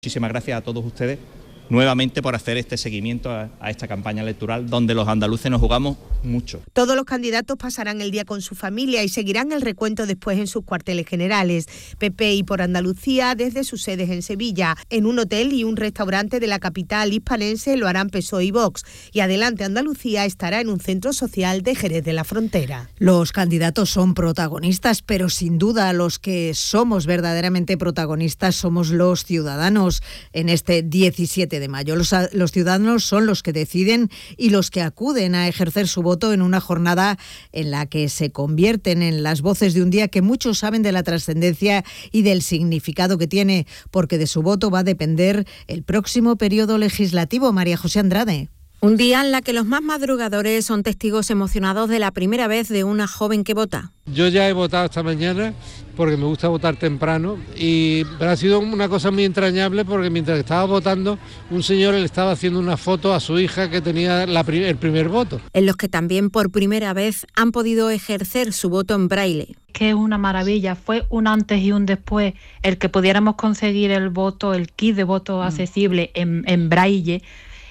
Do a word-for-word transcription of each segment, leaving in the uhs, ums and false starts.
Muchísimas gracias a todos ustedes nuevamente por hacer este seguimiento a, a esta campaña electoral donde los andaluces nos jugamos mucho. Todos los candidatos pasarán el día con su familia y seguirán el recuento después en sus cuarteles generales. P P y por Andalucía desde sus sedes en Sevilla. En un hotel y un restaurante de la capital hispanense lo harán P S O E y Vox. Y Adelante Andalucía estará en un centro social de Jerez de la Frontera. Los candidatos son protagonistas, pero sin duda los que somos verdaderamente protagonistas somos los ciudadanos en este diecisiete de mayo. Los, los ciudadanos son los que deciden y los que acuden a ejercer su voto en una jornada en la que se convierten en las voces de un día que muchos saben de la trascendencia y del significado que tiene, porque de su voto va a depender el próximo periodo legislativo. María José Andrade. Un día en la que los más madrugadores son testigos emocionados de la primera vez de una joven que vota. Yo ya he votado esta mañana porque me gusta votar temprano y pero ha sido una cosa muy entrañable porque mientras estaba votando un señor le estaba haciendo una foto a su hija que tenía la, el primer voto. En los que también por primera vez han podido ejercer su voto en braille. Que es una maravilla, fue un antes y un después el que pudiéramos conseguir el voto, el kit de voto accesible en, en braille.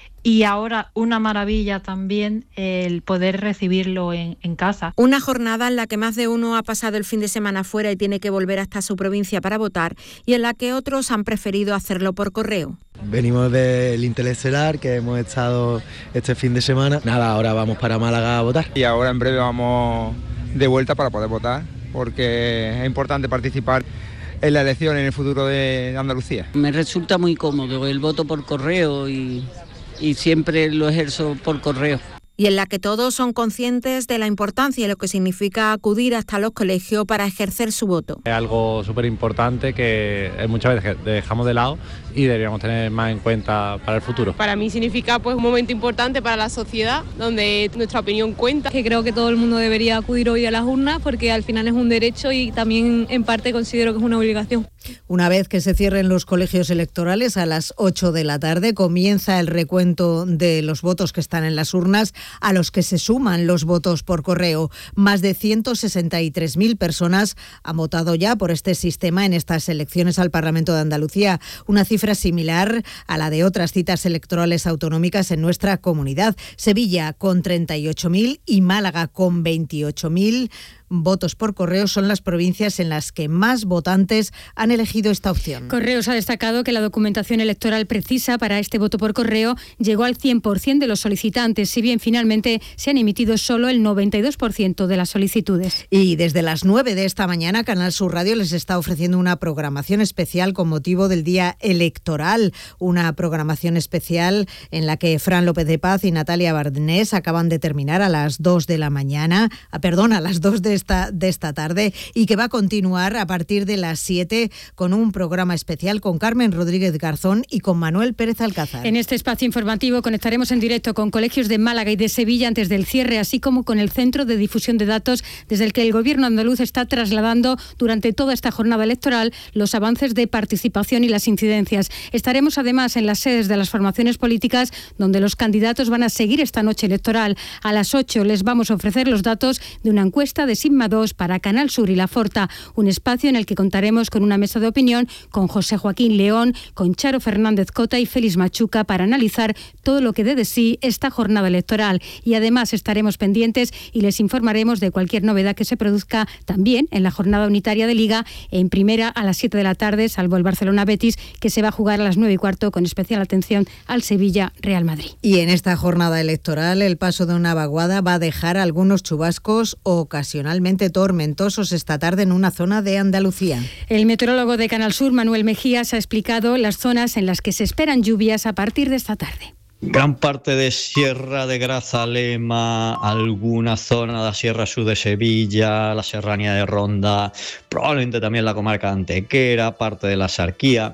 Y ahora una maravilla también el poder recibirlo en, en casa. Una jornada en la que más de uno ha pasado el fin de semana fuera y tiene que volver hasta su provincia para votar y en la que otros han preferido hacerlo por correo. Venimos del Interestelar, que hemos estado este fin de semana. Nada, ahora vamos para Málaga a votar. Y ahora en breve vamos de vuelta para poder votar, porque es importante participar en la elección en el futuro de Andalucía. Me resulta muy cómodo el voto por correo y... y siempre lo ejerzo por correo. Y en la que todos son conscientes de la importancia y lo que significa acudir hasta los colegios para ejercer su voto. Es algo súper importante que muchas veces dejamos de lado y deberíamos tener más en cuenta para el futuro. Para mí significa pues un momento importante para la sociedad, donde nuestra opinión cuenta. Que creo que todo el mundo debería acudir hoy a las urnas porque al final es un derecho y también en parte considero que es una obligación. Una vez que se cierren los colegios electorales a las ocho de la tarde, comienza el recuento de los votos que están en las urnas, a los que se suman los votos por correo. Más de ciento sesenta y tres mil personas han votado ya por este sistema en estas elecciones al Parlamento de Andalucía, una cifra similar a la de otras citas electorales autonómicas en nuestra comunidad. Sevilla con treinta y ocho mil y Málaga con veintiocho mil votos por correo son las provincias en las que más votantes han elegido esta opción. Correos ha destacado que la documentación electoral precisa para este voto por correo llegó al cien por ciento de los solicitantes, si bien finalmente se han emitido solo el noventa y dos por ciento de las solicitudes. Y desde las nueve de esta mañana, Canal Sur Radio les está ofreciendo una programación especial con motivo del día electoral, una programación especial en la que Fran López de Paz y Natalia Barnés acaban de terminar a las dos de la mañana, ah, perdón, a las dos de Esta, de esta tarde y que va a continuar a partir de las siete con un programa especial con Carmen Rodríguez Garzón y con Manuel Pérez Alcázar. En este espacio informativo conectaremos en directo con colegios de Málaga y de Sevilla antes del cierre, así como con el Centro de Difusión de Datos desde el que el Gobierno andaluz está trasladando durante toda esta jornada electoral los avances de participación y las incidencias. Estaremos además en las sedes de las formaciones políticas donde los candidatos van a seguir esta noche electoral. A las ocho les vamos a ofrecer los datos de una encuesta de Sigma dos para Canal Sur y La Forta, un espacio en el que contaremos con una mesa de opinión con José Joaquín León, con Charo Fernández Cota y Félix Machuca para analizar todo lo que dé de sí esta jornada electoral. Y además estaremos pendientes y les informaremos de cualquier novedad que se produzca también en la jornada unitaria de Liga en primera a las siete de la tarde, salvo el Barcelona Betis, que se va a jugar a las nueve y cuarto con especial atención al Sevilla Real Madrid. Y en esta jornada electoral el paso de una vaguada va a dejar algunos chubascos ocasionalmente tormentosos esta tarde en una zona de Andalucía. El meteorólogo de Canal Sur, Manuel Mejías, ha explicado las zonas en las que se esperan lluvias a partir de esta tarde. Gran parte de Sierra de Grazalema, alguna zona de la Sierra Sur de Sevilla, la Serranía de Ronda, probablemente también la comarca de Antequera, parte de la Sarquía,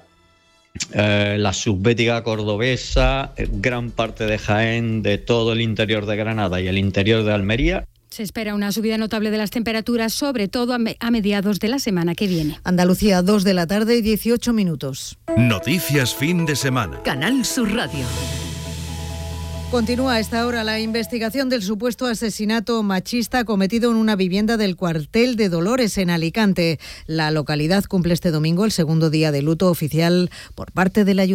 eh, la subbética cordobesa, gran parte de Jaén, de todo el interior de Granada y el interior de Almería. Se espera una subida notable de las temperaturas, sobre todo a, me- a mediados de la semana que viene. Andalucía, dos de la tarde y dieciocho minutos. Noticias fin de semana. Canal Sur Radio. Continúa a esta hora la investigación del supuesto asesinato machista cometido en una vivienda del cuartel de Dolores, en Alicante. La localidad cumple este domingo el segundo día de luto oficial por parte del ayuntamiento.